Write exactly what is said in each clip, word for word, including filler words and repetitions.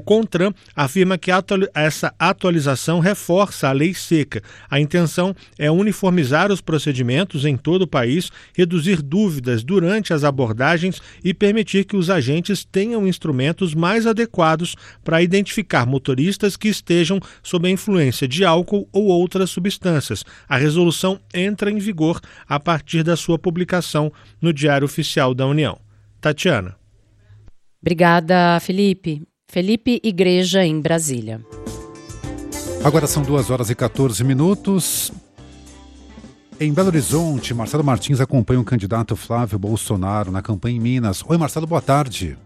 CONTRAN afirma que essa atualização reforça a lei seca. A intenção é uniformizar os procedimentos em todo o país, reduzir dúvidas durante as abordagens e permitir que os agentes tenham instrumentos mais adequados para identificar motoristas que estejam sob a influência de álcool ou outras substâncias. A resolução entra em vigor a partir da sua publicação no Diário Oficial da União. Tatiana. Obrigada, Felipe. Felipe Igreja, em Brasília. Agora são duas horas e catorze minutos. Em Belo Horizonte, Marcelo Martins acompanha o candidato Flávio Bolsonaro na campanha em Minas. Oi, Marcelo, boa tarde.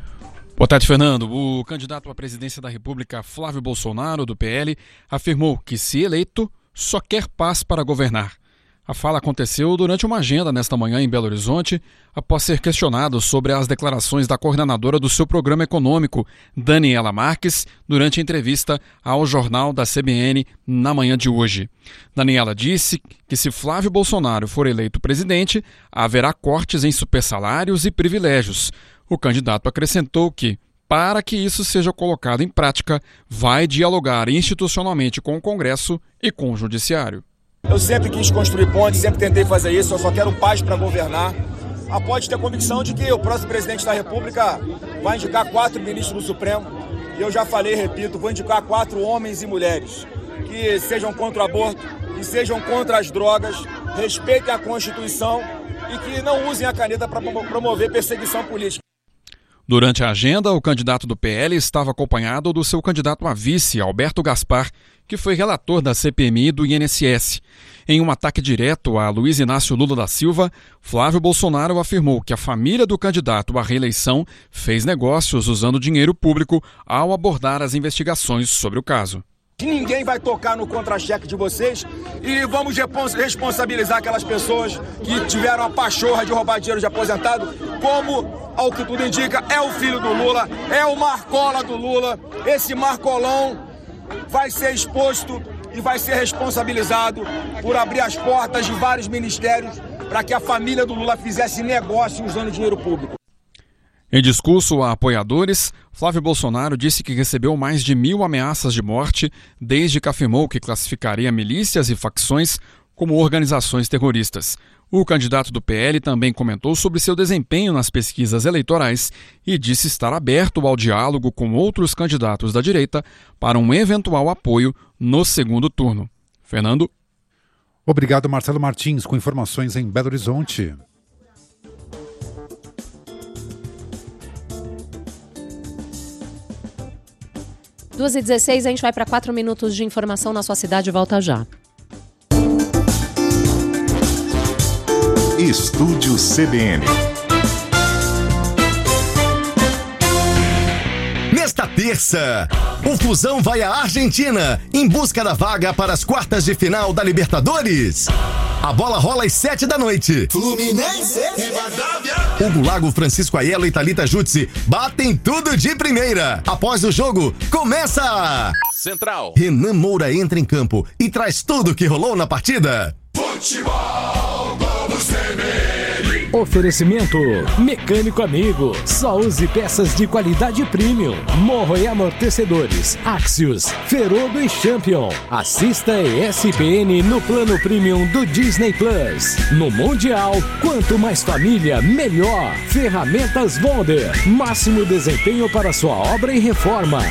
Boa tarde, Fernando. O candidato à presidência da República, Flávio Bolsonaro, do P L, afirmou que, se eleito, só quer paz para governar. A fala aconteceu durante uma agenda nesta manhã em Belo Horizonte, após ser questionado sobre as declarações da coordenadora do seu programa econômico, Daniela Marques, durante a entrevista ao jornal da C B N na manhã de hoje. Daniela disse que, se Flávio Bolsonaro for eleito presidente, haverá cortes em supersalários e privilégios. O candidato acrescentou que, para que isso seja colocado em prática, vai dialogar institucionalmente com o Congresso e com o Judiciário. Eu sempre quis construir pontes, sempre tentei fazer isso, eu só quero paz para governar. Ah, pode ter convicção de que o próximo presidente da República vai indicar quatro ministros do Supremo. E eu já falei, repito, vou indicar quatro homens e mulheres que sejam contra o aborto, que sejam contra as drogas, respeitem a Constituição e que não usem a caneta para promover perseguição política. Durante a agenda, o candidato do P L estava acompanhado do seu candidato a vice, Alberto Gaspar, que foi relator da C P M I e do I N S S. Em um ataque direto a Luiz Inácio Lula da Silva, Flávio Bolsonaro afirmou que a família do candidato à reeleição fez negócios usando dinheiro público ao abordar as investigações sobre o caso. Ninguém vai tocar no contra-cheque de vocês e vamos responsabilizar aquelas pessoas que tiveram a pachorra de roubar dinheiro de aposentado, como, ao que tudo indica, é o filho do Lula, é o Marcola do Lula. Esse Marcolão vai ser exposto e vai ser responsabilizado por abrir as portas de vários ministérios para que a família do Lula fizesse negócio usando dinheiro público. Em discurso a apoiadores, Flávio Bolsonaro disse que recebeu mais de mil ameaças de morte desde que afirmou que classificaria milícias e facções como organizações terroristas. O candidato do P L também comentou sobre seu desempenho nas pesquisas eleitorais e disse estar aberto ao diálogo com outros candidatos da direita para um eventual apoio no segundo turno. Fernando? Obrigado, Marcelo Martins, com informações em Belo Horizonte. duas e dezesseis, a gente vai para quatro minutos de informação na sua cidade e volta já. Estúdio C B N. Nesta terça, o Fusão vai à Argentina em busca da vaga para as quartas de final da Libertadores. A bola rola às sete da noite. Fluminense, Hugo Lago, Francisco Aiello e Thalita Jutsi batem tudo de primeira. Após o jogo, começa! Central. Renan Moura entra em campo e traz tudo o que rolou na partida. Futebol Globo C B N. Oferecimento Mecânico Amigo. Só use peças de qualidade premium. Morro e amortecedores. Axios, Ferodo e Champion. Assista a E S P N no plano premium do Disney Plus. No Mundial, quanto mais família, melhor. Ferramentas Wonder. Máximo desempenho para sua obra e reforma.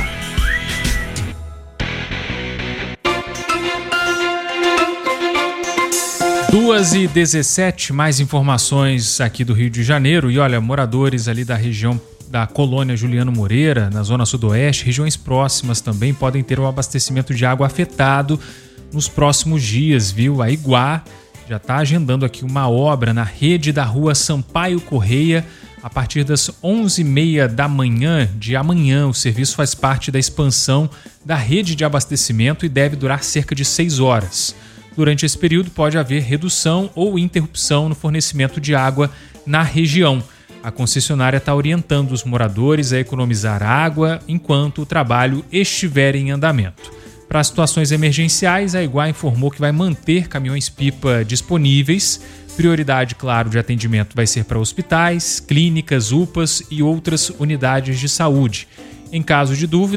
duas e dezessete, mais informações aqui do Rio de Janeiro. E olha, moradores ali da região da colônia Juliano Moreira, na zona sudoeste, regiões próximas também podem ter o abastecimento de água afetado nos próximos dias, viu? A Iguá já está agendando aqui uma obra na rede da rua Sampaio Correia a partir das onze e meia da manhã de amanhã. O serviço faz parte da expansão da rede de abastecimento e deve durar cerca de seis horas. Durante esse período pode haver redução ou interrupção no fornecimento de água na região. A concessionária está orientando os moradores a economizar água enquanto o trabalho estiver em andamento. Para situações emergenciais, a Iguá informou que vai manter caminhões-pipa disponíveis. Prioridade, claro, de atendimento vai ser para hospitais, clínicas, U P As e outras unidades de saúde. Em caso de dúvida,